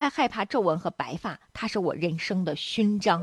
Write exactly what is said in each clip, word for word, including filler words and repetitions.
来害怕皱纹和白发，它是我人生的勋章。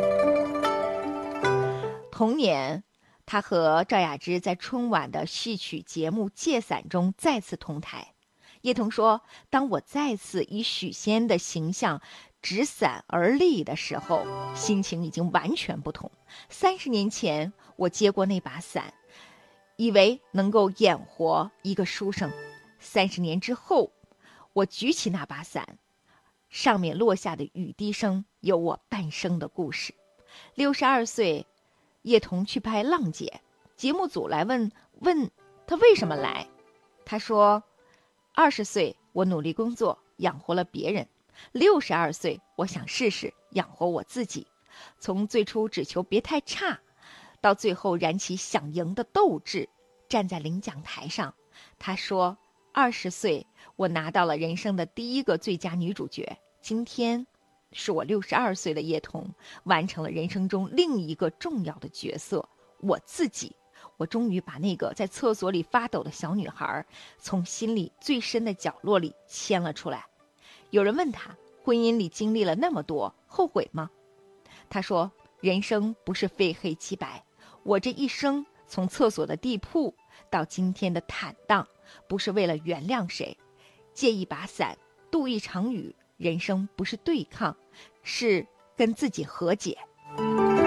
同年，他和赵雅芝在春晚的戏曲节目《借伞》中再次同台。叶童说：“当我再次以许仙的形象执伞而立的时候，心情已经完全不同。三十年前，我接过那把伞，以为能够演活一个书生；三十年之后，我举起那把伞，上面落下的雨滴声有我半生的故事。”六十二岁，叶童去拍《浪姐》，节目组来问问他为什么来，他说：“二十岁我努力工作，养活了别人；六十二岁我想试试养活我自己。从最初只求别太差，到最后燃起想赢的斗志。”站在领奖台上，他说：“二十岁我拿到了人生的第一个最佳女主角，今天是我六十二岁的叶童完成了人生中另一个重要的角色，我自己。我终于把那个在厕所里发抖的小女孩从心里最深的角落里牵了出来。”有人问他，婚姻里经历了那么多，后悔吗？他说：“人生不是非黑即白，我这一生从厕所的地铺到今天的坦荡，不是为了原谅谁，借一把伞，度一场雨。人生不是对抗，是跟自己和解。”